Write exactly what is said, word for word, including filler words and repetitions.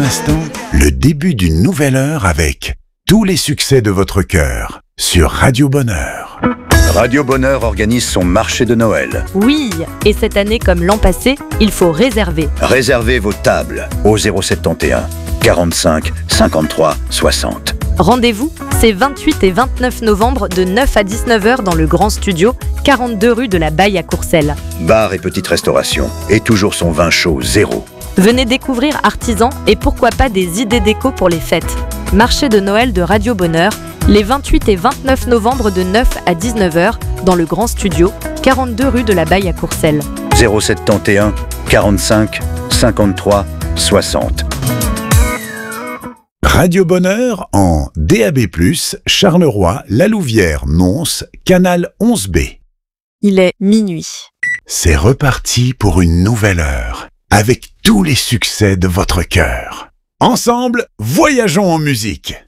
instant, le début d'une nouvelle heure avec tous les succès de votre cœur sur Radio Bonheur. Radio Bonheur organise son marché de Noël. Oui, et cette année comme l'an passé, il faut réserver. Réservez vos tables au zéro sept et un quarante-cinq cinquante-trois soixante. Rendez-vous, c'est vingt-huit et vingt-neuf novembre de neuf à dix-neuf heures dans le Grand Studio, quarante-deux rue de la Baille à Courcelles. Bar et petite restauration, et toujours son vin chaud zéro. Venez découvrir artisans et pourquoi pas des idées déco pour les fêtes. Marché de Noël de Radio Bonheur, les vingt-huit et vingt-neuf novembre de neuf à dix-neuf heures dans le Grand Studio, quarante-deux rue de la Baille à Courcelles. zéro sept et un quarante-cinq cinquante-trois soixante. Radio Bonheur en D A B plus, Charleroi, La Louvière, Mons, Canal onze B. Il est minuit. C'est reparti pour une nouvelle heure, avec tous les succès de votre cœur. Ensemble, voyageons en musique.